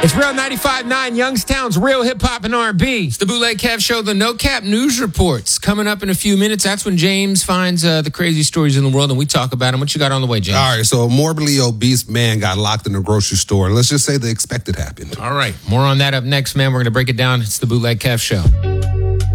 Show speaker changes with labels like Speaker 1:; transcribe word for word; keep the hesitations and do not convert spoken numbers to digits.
Speaker 1: It's Real ninety-five point nine, Youngstown's real hip-hop and R and B.
Speaker 2: It's the Bootleg Kev Show, the No Cap News Reports. Coming up in a few minutes, that's when James finds uh, the crazy stories in the world, and we talk about them. What you got on the way, James?
Speaker 3: All right, so a morbidly obese man got locked in a grocery store, and let's just say the expected happened.
Speaker 2: All right, more on that up next, man. We're going to break it down. It's the Bootleg Kev Show.